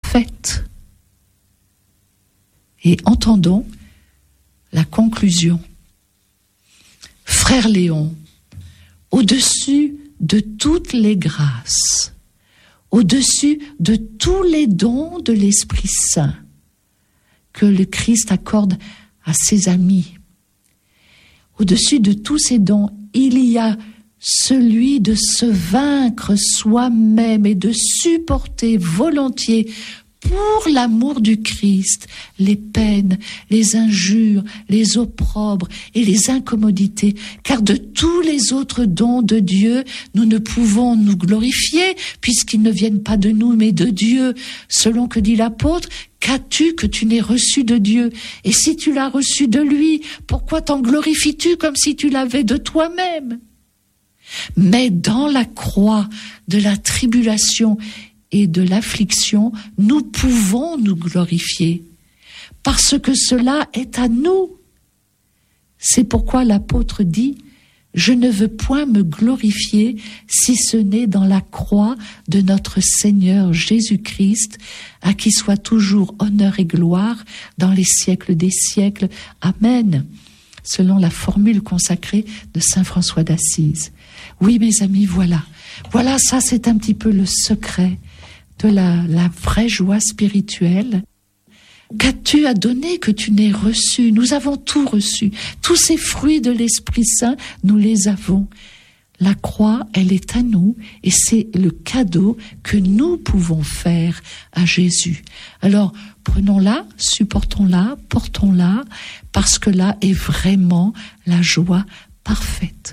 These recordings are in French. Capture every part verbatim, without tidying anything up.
parfaite. Et entendons la conclusion. Frère Léon, au-dessus de toutes les grâces, au-dessus de tous les dons de l'Esprit Saint que le Christ accorde à ses amis, au-dessus de tous ces dons, il y a celui de se vaincre soi-même et de supporter volontiers pour l'amour du Christ les peines, les injures, les opprobres et les incommodités, car de tous les autres dons de Dieu, nous ne pouvons nous glorifier puisqu'ils ne viennent pas de nous mais de Dieu, selon que dit l'apôtre. Qu'as-tu que tu n'aies reçu de Dieu? Et si tu l'as reçu de lui, pourquoi t'en glorifies-tu comme si tu l'avais de toi-même? Mais dans la croix de la tribulation et de l'affliction, nous pouvons nous glorifier, parce que cela est à nous. C'est pourquoi l'apôtre dit « Je ne veux point me glorifier si ce n'est dans la croix de notre Seigneur Jésus-Christ, à qui soit toujours honneur et gloire dans les siècles des siècles. Amen » selon la formule consacrée de saint François d'Assise. Oui, mes amis, voilà. Voilà, ça c'est un petit peu le secret de la, la vraie joie spirituelle. Qu'as-tu à donner que tu n'aies reçu? Nous avons tout reçu. Tous ces fruits de l'Esprit Saint, nous les avons. La croix, elle est à nous et c'est le cadeau que nous pouvons faire à Jésus. Alors, prenons-la, supportons-la, portons-la, parce que là est vraiment la joie parfaite.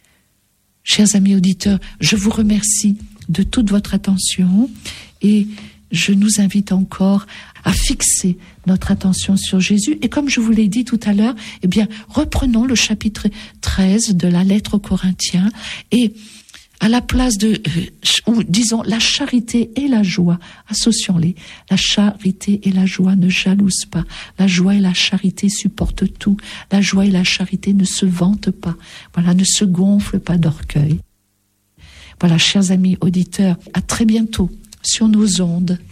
Chers amis auditeurs, je vous remercie de toute votre attention et je nous invite encore à fixer notre attention sur Jésus. Et comme je vous l'ai dit tout à l'heure, eh bien, reprenons le chapitre treize de la lettre aux Corinthiens et à la place de, euh, ou disons, la charité et la joie, associons-les. La charité et la joie ne jalousent pas. La joie et la charité supportent tout. La joie et la charité ne se vantent pas. Voilà, ne se gonflent pas d'orgueil. Voilà, chers amis auditeurs, à très bientôt sur nos ondes.